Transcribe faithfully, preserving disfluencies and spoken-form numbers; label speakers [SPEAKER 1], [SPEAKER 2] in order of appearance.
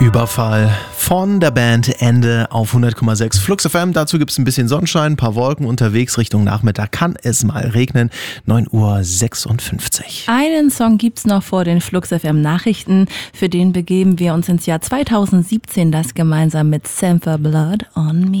[SPEAKER 1] Überfall von der Band Ende auf hundert Komma sechs Flux F M. Dazu gibt es ein bisschen Sonnenschein, ein paar Wolken unterwegs. Richtung Nachmittag kann es mal regnen. neun Uhr sechsundfünfzig.
[SPEAKER 2] Einen Song gibt's noch vor den Flux F M Nachrichten. Für den begeben wir uns ins Jahr zweitausendsiebzehn, das gemeinsam mit Sampha Blood on Me.